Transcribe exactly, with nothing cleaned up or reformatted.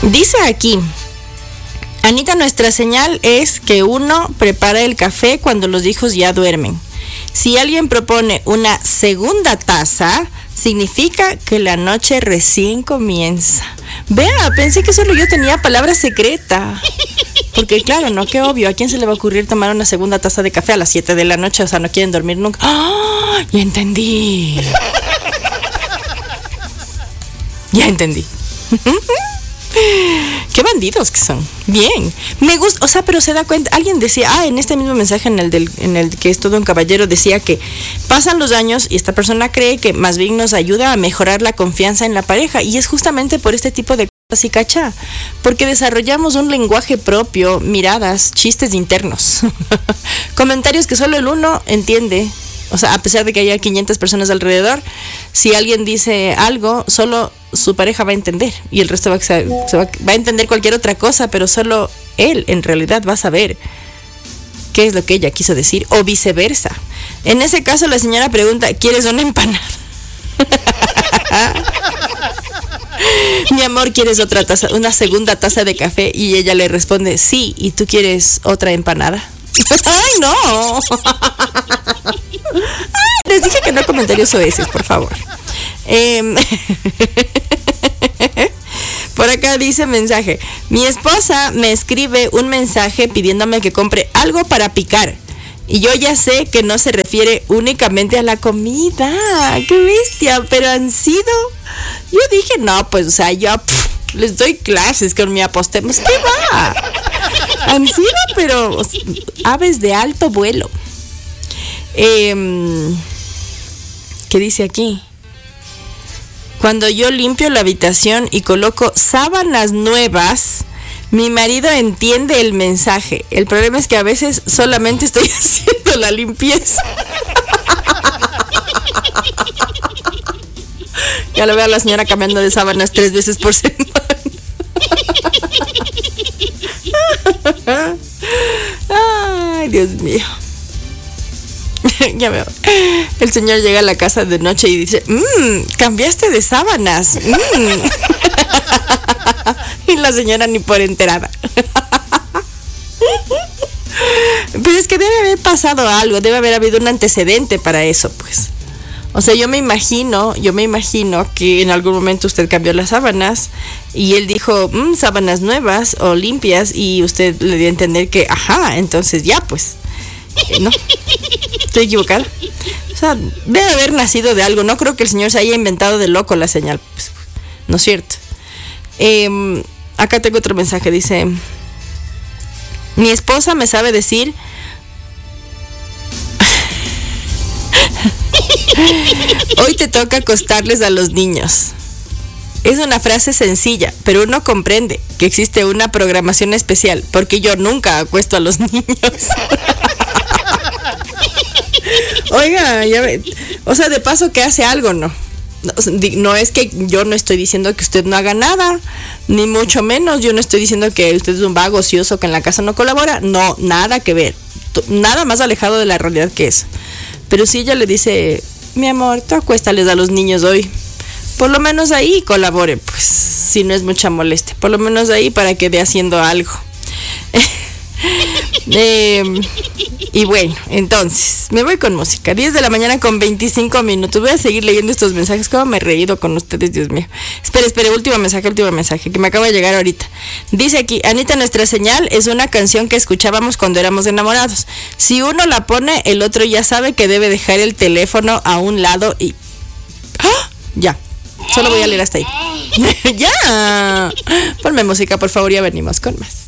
Dice aquí, Anita, nuestra señal es que uno prepara el café cuando los hijos ya duermen. Si alguien propone una segunda taza, significa que la noche recién comienza. Vea, pensé que solo yo tenía palabra secreta. Porque claro, no, qué obvio. ¿A quién se le va a ocurrir tomar una segunda taza de café a las siete de la noche? O sea, no quieren dormir nunca. ¡Ah! Ya entendí. Ya entendí. Qué bandidos que son. Bien. Me gusta, o sea, pero se da cuenta. Alguien decía, ah, en este mismo mensaje en el del, en el que es todo un caballero, decía que pasan los años y esta persona cree que más bien nos ayuda a mejorar la confianza en la pareja. Y es justamente por este tipo de cosas y cacha. Porque desarrollamos un lenguaje propio, miradas, chistes internos. Comentarios que solo el uno entiende. O sea, a pesar de que haya quinientas personas alrededor, si alguien dice algo, solo su pareja va a entender y el resto va a, se va, va a entender cualquier otra cosa, pero solo él en realidad va a saber qué es lo que ella quiso decir o viceversa. En ese caso la señora pregunta, ¿quieres una empanada? Mi amor, ¿quieres otra taza, una segunda taza de café? Y ella le responde, sí, ¿y tú quieres otra empanada? ¡Ay, no! Ay, les dije que no comentarios soeces, por favor. Eh, por acá dice mensaje. Mi esposa me escribe un mensaje pidiéndome que compre algo para picar. Y yo ya sé que no se refiere únicamente a la comida. ¡Qué bestia! Pero han sido... Yo dije, no, pues, o sea, yo pff, les doy clases con mi apostemos. ¿Qué va? Han sido, pero aves de alto vuelo. Eh, ¿Qué dice aquí? Cuando yo limpio la habitación y coloco sábanas nuevas, mi marido entiende el mensaje. El problema es que a veces solamente estoy haciendo la limpieza. Ya lo veo a la señora cambiando de sábanas tres veces por semana. Ay, Dios mío. Ya veo. El señor llega a la casa de noche y dice, mmm, cambiaste de sábanas. Mm. Y la señora ni por enterada. Pero es que debe haber pasado algo, debe haber habido un antecedente para eso, pues. O sea, yo me imagino, yo me imagino que en algún momento usted cambió las sábanas y él dijo, mmm, sábanas nuevas o limpias, y usted le dio a entender que, ajá, entonces ya, pues. Eh, no, estoy equivocada. O sea, debe haber nacido de algo. No creo que el señor se haya inventado de loco la señal. Pues, no es cierto. Eh, acá tengo otro mensaje. Dice, mi esposa me sabe decir... Hoy te toca acostarles a los niños. Es una frase sencilla, pero uno comprende que existe una programación especial, porque yo nunca acuesto a los niños. Oiga, ya ve, o sea, de paso que hace algo, ¿no? No, no es que yo no estoy diciendo que usted no haga nada, ni mucho menos. Yo no estoy diciendo que usted es un vago ocioso que en la casa no colabora. No, nada que ver. Nada más alejado de la realidad que eso. Pero si ella le dice, mi amor, tú acuéstales a los niños hoy, por lo menos ahí colabore, pues, si no es mucha molestia, por lo menos ahí para que dé haciendo algo. eh, y bueno, entonces, me voy con música. diez de la mañana con veinticinco minutos. Voy a seguir leyendo estos mensajes. Cómo me he reído con ustedes, Dios mío. Espera, espera, último mensaje, último mensaje, que me acaba de llegar ahorita. Dice aquí, Anita, nuestra señal es una canción que escuchábamos cuando éramos enamorados. Si uno la pone, el otro ya sabe que debe dejar el teléfono a un lado y... ¡Ah! Ya, solo voy a leer hasta ahí. Ya. Ponme música, por favor, ya venimos con más.